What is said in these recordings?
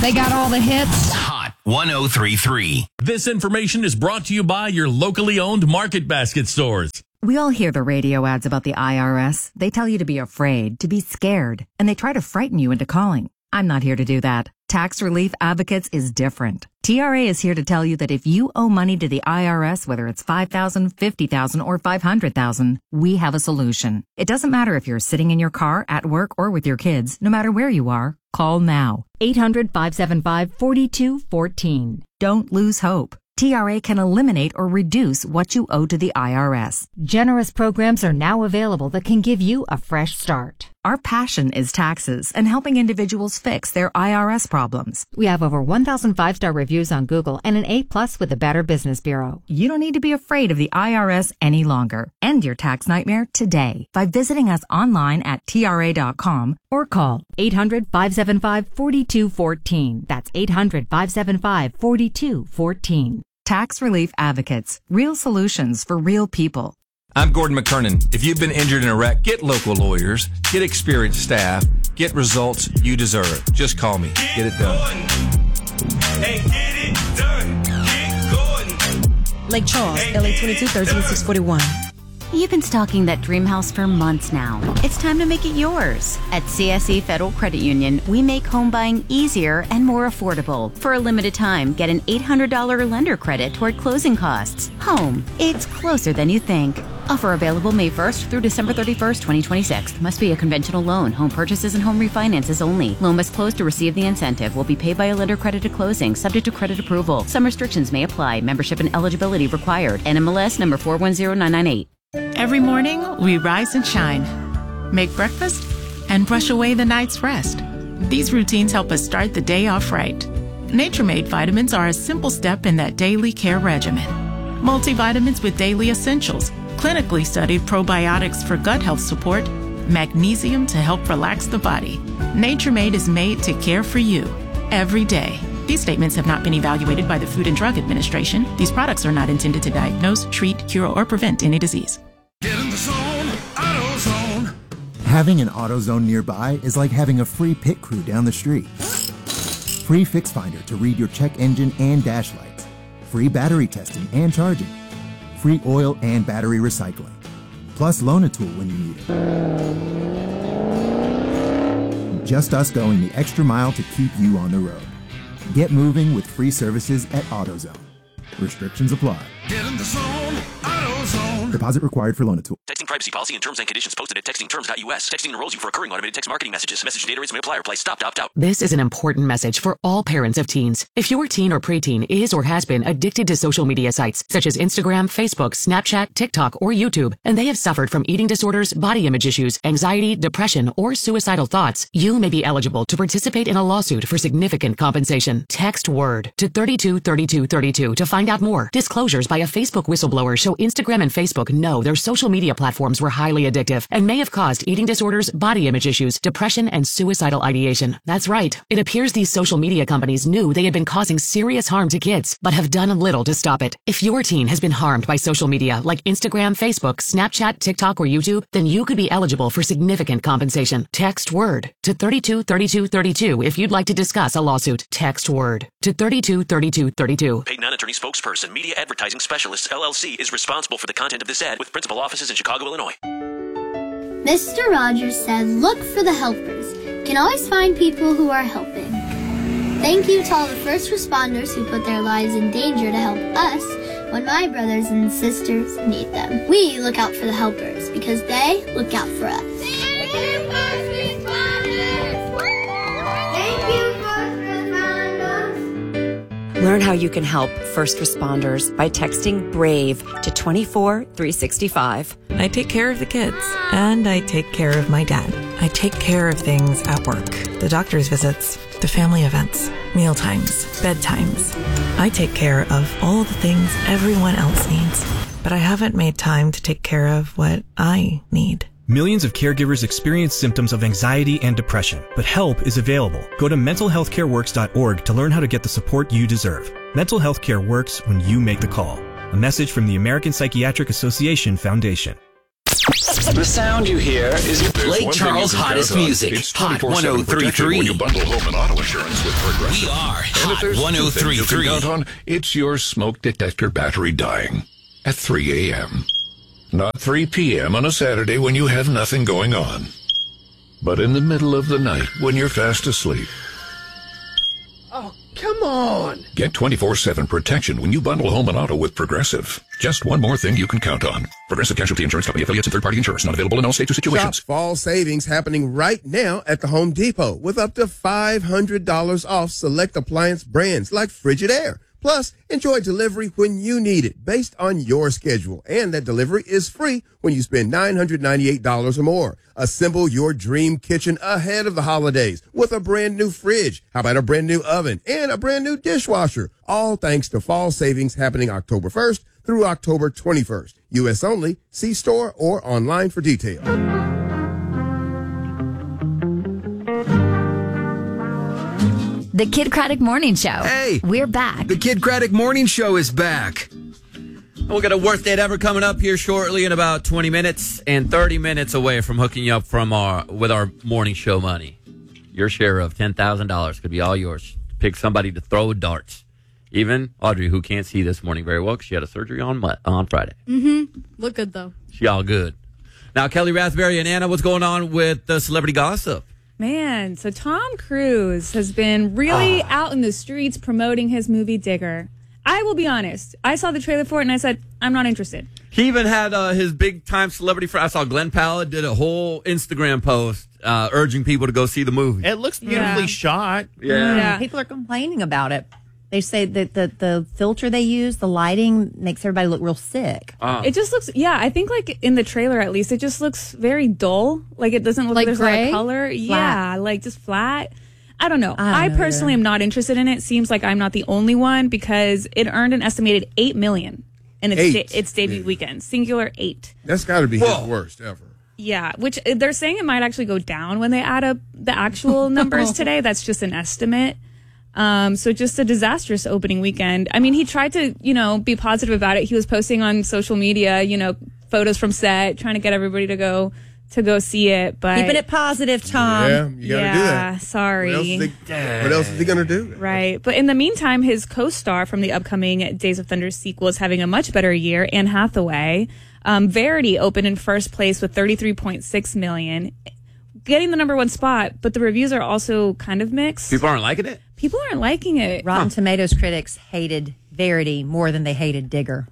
They got all the hits. Hot 103.3. This information is brought to you by your locally owned Market Basket stores. We all hear the radio ads about the IRS. They tell you to be afraid, to be scared, and they try to frighten you into calling. I'm not here to do that. Tax Relief Advocates is different. TRA is here to tell you that if you owe money to the IRS, whether it's $5,000, $50,000, or $500,000, we have a solution. It doesn't matter if you're sitting in your car, at work, or with your kids. No matter where you are, call now. 800-575-4214. Don't lose hope. TRA can eliminate or reduce what you owe to the IRS. Generous programs are now available that can give you a fresh start. Our passion is taxes and helping individuals fix their IRS problems. We have over 1,000 five-star reviews on Google and an A+ with the Better Business Bureau. You don't need to be afraid of the IRS any longer. End your tax nightmare today by visiting us online at TRA.com or call 800-575-4214. That's 800-575-4214. Tax Relief Advocates. Real solutions for real people. I'm Gordon McKernan. If you've been injured in a wreck, get local lawyers, get experienced staff, get results you deserve. Just call me. Get it done. Hey, get it done. Get Gordon. Lake Charles, LA 22 13641. You've been stalking that dream house for months now. It's time to make it yours. At CSE Federal Credit Union, we make home buying easier and more affordable. For a limited time, get an $800 lender credit toward closing costs. Home, it's closer than you think. Offer available May 1st through December 31st, 2026. Must be a conventional loan. Home purchases and home refinances only. Loan must close to receive the incentive. Will be paid by a lender credit at closing, subject to credit approval. Some restrictions may apply. Membership and eligibility required. NMLS number 410998. Every morning, we rise and shine, make breakfast, and brush away the night's rest. These routines help us start the day off right. Nature Made vitamins are a simple step in that daily care regimen. Multivitamins with daily essentials, clinically studied probiotics for gut health support, magnesium to help relax the body. Nature Made is made to care for you every day. These statements have not been evaluated by the Food and Drug Administration. These products are not intended to diagnose, treat, cure, or prevent any disease. Get in the zone, AutoZone. Having an AutoZone nearby is like having a free pit crew down the street. Free Fix Finder to read your check engine and dash lights. Free battery testing and charging. Free oil and battery recycling. Plus Loan-A-Tool when you need it. Just us going the extra mile to keep you on the road. Get moving with free services at AutoZone. Restrictions apply. Get in the zone, AutoZone. Deposit required for Loan-A-Tool. Texting privacy policy and terms and conditions posted at textingterms.us. Texting enrolls you for recurring automated text marketing messages. Message data rates may apply. Reply stop to opt out. This is an important message for all parents of teens. If your teen or preteen is or has been addicted to social media sites such as Instagram, Facebook, Snapchat, TikTok, or YouTube, and they have suffered from eating disorders, body image issues, anxiety, depression, or suicidal thoughts, you may be eligible to participate in a lawsuit for significant compensation. Text WORD to 323232 to find out more. Disclosures by a Facebook whistleblower show Instagram and Facebook know their social media platforms were highly addictive and may have caused eating disorders, body image issues, depression, and suicidal ideation. That's right. It appears these social media companies knew they had been causing serious harm to kids, but have done little to stop it. If your teen has been harmed by social media like Instagram, Facebook, Snapchat, TikTok, or YouTube, then you could be eligible for significant compensation. Text WORD to 323232 if you'd like to discuss a lawsuit. Text WORD to 323232. Paid non-attorney spokesperson, Media Advertising Specialists, LLC, is responsible for the content of this ad with principal offices in Chicago, Illinois. Mr. Rogers said, look for the helpers. You can always find people who are helping. Thank you to all the first responders who put their lives in danger to help us when my brothers and sisters need them. We look out for the helpers because they look out for us. Thank you, first responders! Thank you, first responders! Learn how you can help first responders by texting BRAVE to 24365. I take care of the kids, and I take care of my dad. I take care of things at work, the doctor's visits, the family events, mealtimes, bedtimes. I take care of all the things everyone else needs, but I haven't made time to take care of what I need. Millions of caregivers experience symptoms of anxiety and depression, but help is available. Go to mentalhealthcareworks.org to learn how to get the support you deserve. Mental health care works when you make the call. A message from the American Psychiatric Association Foundation. The sound you hear is Lake Charles' hottest music. It's Hot 1033. When you 1033. bundle home and auto insurance with Progressive. We are And if there's Hot two things you can 1033. count on, it's your smoke detector battery dying at 3 a.m. Not 3 p.m. on a Saturday when you have nothing going on, but in the middle of the night when you're fast asleep. Oh, come on. Get 24/7 protection when you bundle home and auto with Progressive. Just one more thing you can count on. Progressive Casualty Insurance Company affiliates and third-party insurance not available in all states or situations. Shop fall savings happening right now at the Home Depot with up to $500 off select appliance brands like Frigidaire. Plus, enjoy delivery when you need it based on your schedule. And that delivery is free when you spend $998 or more. Assemble your dream kitchen ahead of the holidays with a brand new fridge. How about a brand new oven and a brand new dishwasher? All thanks to fall savings happening October 1st through October 21st. U.S. only. See store or online for details. The Kid Craddock Morning Show. Hey! We're back. The Kid Craddock Morning Show is back. We'll get a worst date ever coming up here shortly in about 20 minutes and 30 minutes away from hooking you up with our morning show money. Your share of $10,000 could be all yours. Pick somebody to throw darts. Even Audrey, who can't see this morning very well because she had a surgery on Friday. Mm-hmm. Look good, though. She all good. Now, Kelly Raspberry and Anna, what's going on with the celebrity gossip? Man, so Tom Cruise has been really out in the streets promoting his movie Digger. I will be honest. I saw the trailer for it and I said, I'm not interested. He even had his big-time celebrity friend. I saw Glenn Powell did a whole Instagram post urging people to go see the movie. It looks beautifully shot. Yeah. People are complaining about it. They say that the filter they use, the lighting, makes everybody look real sick. It just looks, I think like in the trailer at least, it just looks very dull. Like it doesn't look like there's a lot gray? of color. Flat. Yeah, like just flat. I don't know. I know personally am not interested in it. Seems like I'm not the only one because it earned an estimated $8 million in its debut weekend. Singular 8. That's got to be his worst ever. Yeah, which they're saying it might actually go down when they add up the actual numbers today. That's just an estimate. So just a disastrous opening weekend. I mean, he tried to, be positive about it. He was posting on social media, photos from set, trying to get everybody to go see it. But keeping it positive, Tom. Yeah, you got to do that. Sorry. What else is he going to do? Right. But in the meantime, his co-star from the upcoming Days of Thunder sequel is having a much better year, Anne Hathaway. Verity opened in first place with $33.6 million, getting the number one spot, but the reviews are also kind of mixed. People aren't liking it? People aren't liking it. Rotten Tomatoes critics hated Verity more than they hated Digger.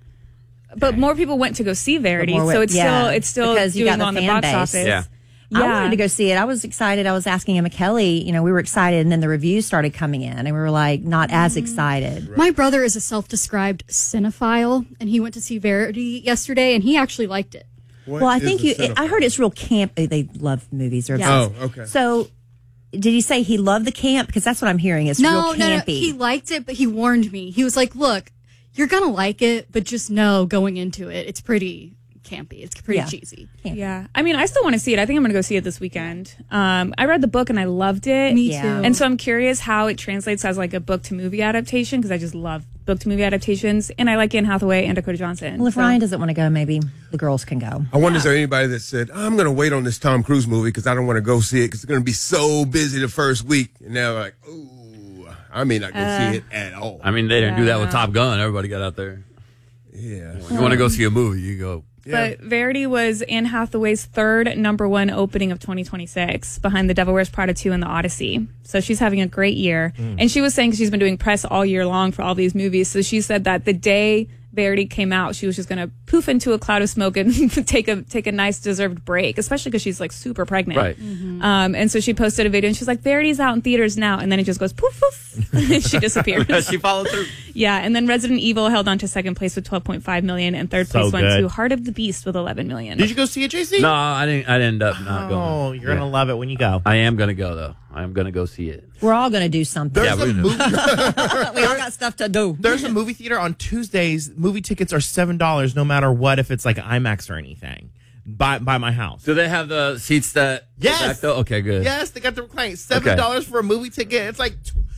But more people went to go see Verity, so it's still because you doing got on the fan box base. office. Yeah. I wanted to go see it. I was excited. I was asking Emma Kelly, we were excited, and then the reviews started coming in, and we were like, not as excited. My brother is a self-described cinephile, and he went to see Verity yesterday, and he actually liked it. Well, I think I heard it's real camp. They love movies. Oh, okay. So, did he say he loved the camp? Because that's what I'm hearing. It's real campy. No. He liked it, but he warned me. He was like, look, you're going to like it, but just know going into it, it's pretty campy. It's pretty cheesy. Campy. Yeah. I mean, I still want to see it. I think I'm going to go see it this weekend. I read the book and I loved it. Me too. And so I'm curious how it translates as like a book to movie adaptation because I just love book to movie adaptations. And I like Anne Hathaway and Dakota Johnson. Well, if Ryan doesn't want to go, maybe the girls can go. I wonder if there anybody that said, I'm going to wait on this Tom Cruise movie because I don't want to go see it because it's going to be so busy the first week. And now like, ooh, I may not go see it at all. I mean, they didn't do that with Top Gun. Everybody got out there. Yeah. If you want to go see a movie, you go. But Verity was Anne Hathaway's third number one opening of 2026 behind The Devil Wears Prada 2 and The Odyssey. So she's having a great year. And she was saying she's been doing press all year long for all these movies. So she said that the day Verity came out, she was just going to poof into a cloud of smoke and take a nice deserved break, especially because she's like super pregnant. Right. And so she posted a video and she's like, Verity's out in theaters now. And then it just goes poof, poof. And she disappeared. She followed through. Yeah. And then Resident Evil held on to second place with $12.5 million and third place went to Heart of the Beast with $11 million. Did you go see it, JC? No, I didn't end up not going. Oh, you're going to love it when you go. I am going to go, though. I am going to go see it. We're all going to do something. There's a movie. We all got stuff to do. There's a movie theater on Tuesdays. Movie tickets are $7 no matter what, if it's like IMAX or anything. By my house. Do they have the seats that? Yes. Okay, good. Yes, they got the recline. $7 for a movie ticket. It's like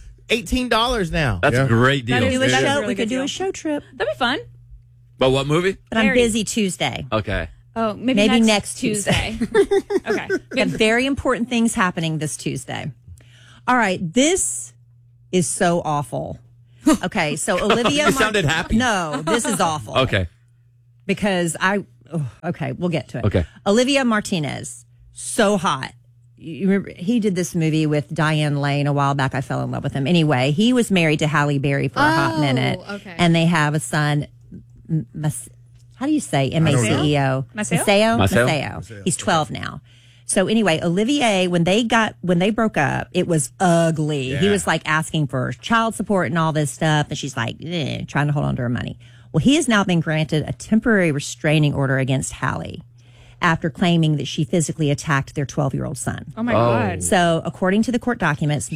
$18 now. That's a great deal. We Really could do a show trip. That'd be fun. But what movie? But I'm busy Tuesday. Okay. Oh, maybe next Tuesday. Okay. Got very important things happening this Tuesday. All right, this is so awful. Okay, so Olivia... You sounded happy. No, this is awful. Okay. Because okay, we'll get to it. Okay. Olivia Martinez, so hot. You remember, he did this movie with Diane Lane a while back. I fell in love with him. Anyway, he was married to Halle Berry for a hot minute. Okay. And they have a son, how do you say Maceo? Maceo. He's 12 now. So anyway, Olivier, when they broke up, it was ugly. Yeah. He was like asking for child support and all this stuff. And she's like, trying to hold on to her money. Well, he has now been granted a temporary restraining order against Halle after claiming that she physically attacked their 12-year-old son. Oh my God. So according to the court documents,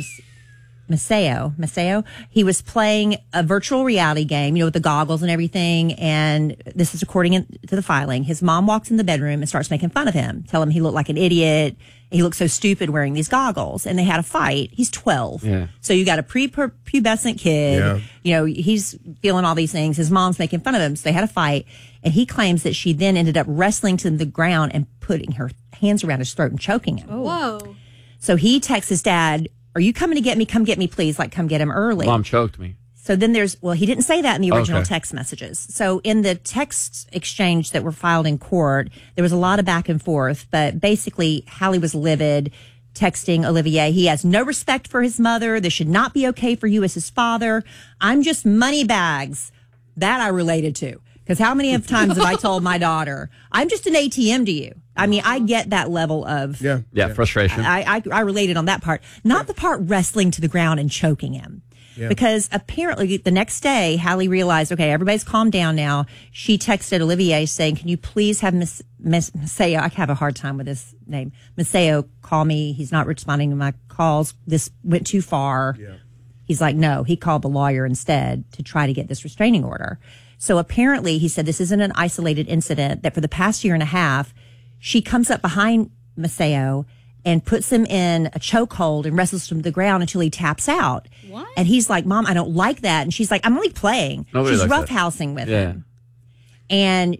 Maceo, he was playing a virtual reality game, with the goggles and everything. And this is according to the filing. His mom walks in the bedroom and starts making fun of him, tell him he looked like an idiot. He looked so stupid wearing these goggles. And they had a fight. He's 12. Yeah. So you got a prepubescent kid. Yeah. He's feeling all these things. His mom's making fun of him. So they had a fight. And he claims that she then ended up wrestling to the ground and putting her hands around his throat and choking him. Oh. Whoa. So he texts his dad, "Are you coming to get me? Come get me, please. Like, come get him early." Mom choked me. So then he didn't say that in the original text messages. So in the text exchange that were filed in court, there was a lot of back and forth, but basically Halle was livid, texting Olivier, "He has no respect for his mother. This should not be okay for you as his father. I'm just money bags." That I related to. Because how many times have I told my daughter, "I'm just an ATM to you"? I mean, I get that level of frustration. I related on that part, not the part wrestling to the ground and choking him. Yeah. Because apparently the next day, Halle realized, okay, everybody's calmed down now. She texted Olivier saying, "Can you please have Miss Maceo," I have a hard time with this name, "Maceo, call me. He's not responding to my calls. This went too far." Yeah. He's like, no, he called the lawyer instead to try to get this restraining order. So apparently he said this isn't an isolated incident, that for the past year and a half, she comes up behind Maceo and puts him in a chokehold and wrestles him to the ground until he taps out. What? And he's like, "Mom, I don't like that." And she's like, "I'm only playing." She's roughhousing with him. And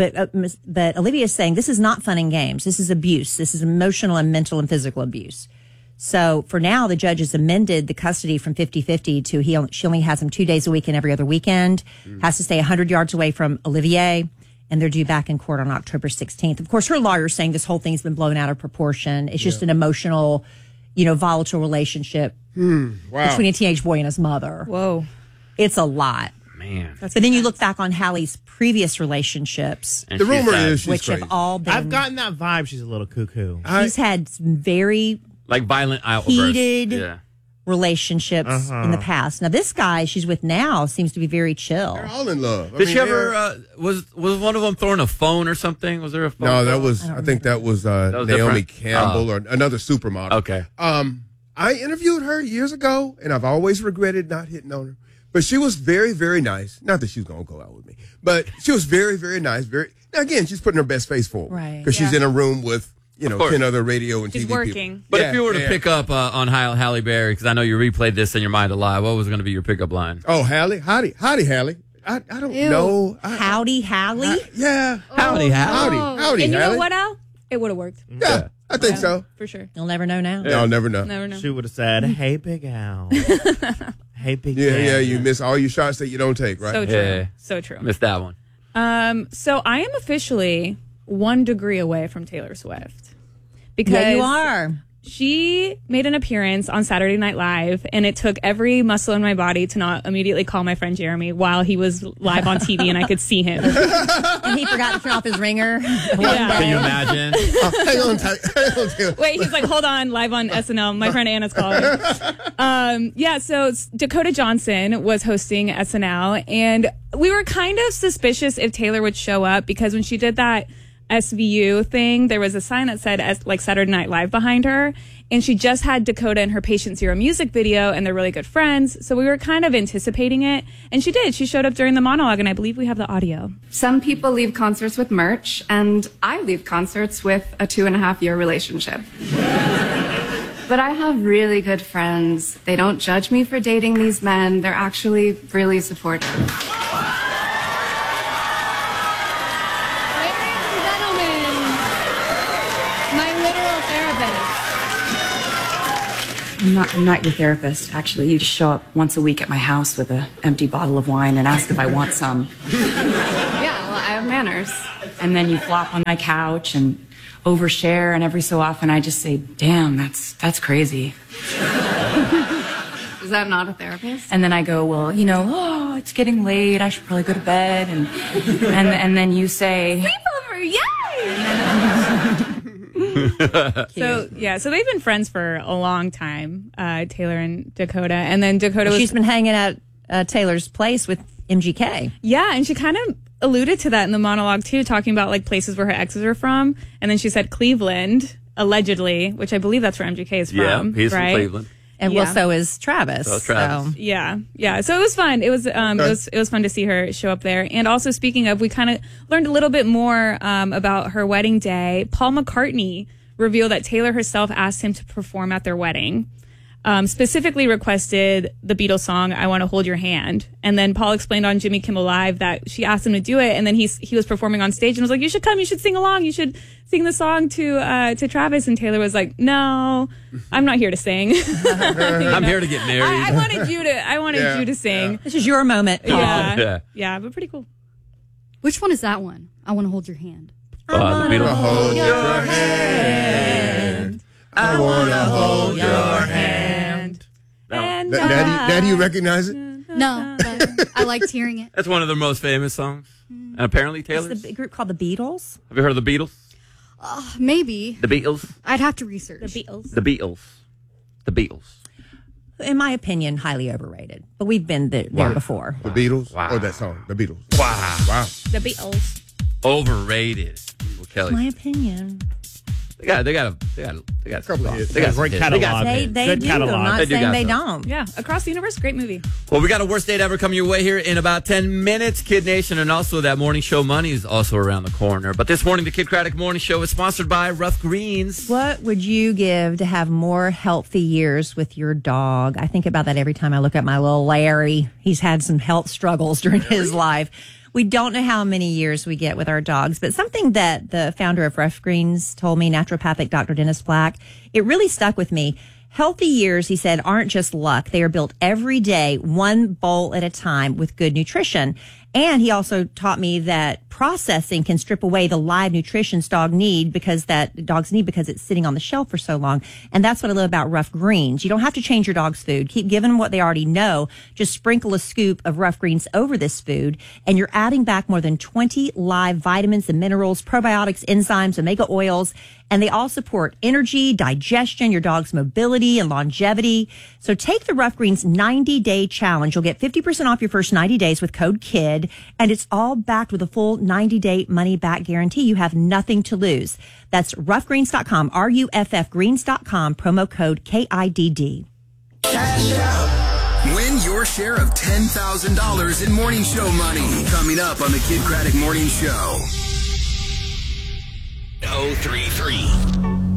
but Olivia is saying this is not fun and games. This is abuse. This is emotional and mental and physical abuse. So for now, the judge has amended the custody from 50-50 to she only has him 2 days a week and every other weekend, has to stay 100 yards away from Olivier, and they're due back in court on October 16th. Of course, her lawyer's saying this whole thing's been blown out of proportion. It's just an emotional, volatile relationship between a teenage boy and his mother. Whoa. It's a lot. Man. But then you look back on Halle's previous relationships. And the rumor is she's which crazy. have all been... I've gotten that vibe. She's a little cuckoo. He's had some very... Like violent outbursts. Heated relationships in the past. Now, this guy she's with now seems to be very chill. They're all in love. Did she ever, was one of them throwing a phone or something? Was there a phone? No, I think that was Naomi Campbell or another supermodel. Okay. I interviewed her years ago, and I've always regretted not hitting on her. But she was very, very nice. Not that she's going to go out with me, but she was very, very nice. Now, again, she's putting her best face forward. Right. Because she's in a room with 10 other radio and She's TV working. people. But if you were to pick up on Halle Berry, because I know you replayed this in your mind a lot, what was going to be your pickup line? Oh, Halle? Howdy, Halle. I don't know. Howdy, Halle? Yeah. Howdy, Halle. Howdy, And you Halle. know what, Al? It would have worked. Yeah, I think so. For sure. You'll never know now. No, I'll never know. Never know. She would have said, "Hey, Big Al." Hey, Big Al. Yeah, you miss all your shots that you don't take, right? So true. Yeah. So true. Missed that one. So I am officially 1 degree away from Taylor Swift. Because yeah, you are. She made an appearance on Saturday Night Live, and it took every muscle in my body to not immediately call my friend Jeremy while he was live on TV and I could see him. And he forgot to turn off his ringer. Can you imagine? Hang on. Wait, he's like, hold on, live on SNL. My friend Anna's calling. So Dakota Johnson was hosting SNL, and we were kind of suspicious if Taylor would show up because when she did that SVU thing, there was a sign that said Saturday Night Live behind her, and she just had Dakota in her Patient Zero music video, and they're really good friends, so we were kind of anticipating it, and she did. She showed up during the monologue, and I believe we have the audio. Some people leave concerts with merch, and I leave concerts with a 2.5-year relationship. But I have really good friends. They don't judge me for dating these men. They're actually really supportive. I'm not your therapist. Actually, you just show up once a week at my house with an empty bottle of wine and ask if I want some. Yeah, well, I have manners. And then you flop on my couch and overshare, and every so often I just say, damn, that's crazy. Is that not a therapist? And then I go, well, it's getting late. I should probably go to bed. And then you say, sleepover, yay! So they've been friends for a long time, Taylor and Dakota. And then Dakota She's been hanging at Taylor's place with MGK. Yeah, and she kind of alluded to that in the monologue too, talking about like places where her exes are from. And then she said Cleveland, allegedly, which I believe that's where MGK is from. Yeah, he's right? from Cleveland. And well, so is Travis. So is Travis. So. Yeah. So it was fun. It was fun to see her show up there. And also, speaking of, we kind of learned a little bit more about her wedding day. Paul McCartney revealed that Taylor herself asked him to perform at their wedding. Specifically requested the Beatles song "I Want to Hold Your Hand," and then Paul explained on Jimmy Kimmel Live that she asked him to do it, and then he was performing on stage and was like, "You should come, you should sing along, you should sing the song to Travis." And Taylor was like, "No, I'm not here to sing. I'm here to get married. I wanted you to sing. Yeah. This is your moment, Paul. Yeah, but pretty cool." Which one is that one? I want to hold your hand. The Beatles. Hold your hand. I want to hold your hand. Now do you recognize it? No, but I liked hearing it. That's one of their most famous songs. And apparently Taylor's. It's the group called the Beatles. Have you heard of the Beatles? Maybe. The Beatles? I'd have to research. The Beatles. In my opinion, highly overrated. But we've been there before. The Beatles? Wow. Or that song, The Beatles. Wow. The Beatles. Overrated. Well, Kelly. My opinion. They got a couple of hits. They got great some catalog. hits. They do. I'm not saying they don't. Yeah, Across the Universe, great movie. Well, we got a worst date ever coming your way here in about 10 minutes, Kid Nation, and also that morning show money is also around the corner. But this morning, the Kid Craddock Morning Show is sponsored by Rough Greens. What would you give to have more healthy years with your dog? I think about that every time I look at my little Larry. He's had some health struggles during his life. We don't know how many years we get with our dogs, but something that the founder of Rough Greens told me, naturopathic Dr. Dennis Black, it really stuck with me. Healthy years, he said, aren't just luck. They are built every day, one bowl at a time with good nutrition. And he also taught me that processing can strip away the live nutrition dogs need because it's sitting on the shelf for so long. And that's what I love about Rough Greens. You don't have to change your dog's food. Keep giving them what they already know. Just sprinkle a scoop of Rough Greens over this food, and you're adding back more than 20 live vitamins and minerals, probiotics, enzymes, omega oils, and they all support energy, digestion, your dog's mobility, and longevity. So take the Rough Greens 90-day challenge. You'll get 50% off your first 90 days with code KID, and it's all backed with a full 90-day money-back guarantee. You have nothing to lose. That's roughgreens.com, RUFFgreens.com, promo code KIDD. Cash out. Win your share of $10,000 in morning show money. Coming up on the Kid Craddock Morning Show. 033.